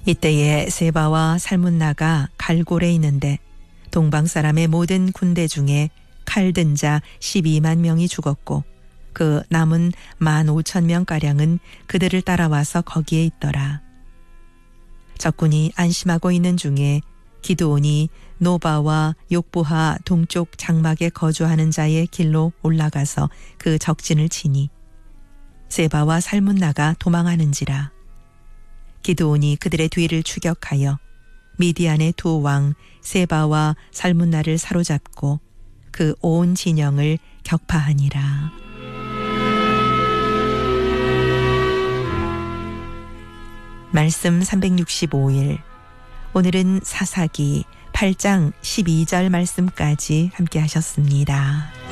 이때에 세바와 살문나가 갈골에 있는데 동방 사람의 모든 군대 중에 칼든 자 12만 명이 죽었고 그 남은 15,000명가량은 그들을 따라와서 거기에 있더라. 적군이 안심하고 있는 중에 기드온이 노바와 욕보하 동쪽 장막에 거주하는 자의 길로 올라가서 그 적진을 치니 세바와 살문나가 도망하는지라. 기드온이 그들의 뒤를 추격하여 미디안의 두 왕 세바와 살문나를 사로잡고 그 온 진영을 격파하니라. 말씀 365일. 오늘은 사사기 8장 12절 말씀까지 함께 하셨습니다.